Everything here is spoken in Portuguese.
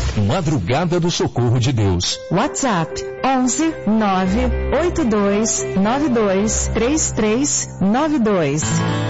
Madrugada do Socorro de Deus. WhatsApp 11 982 92 3392.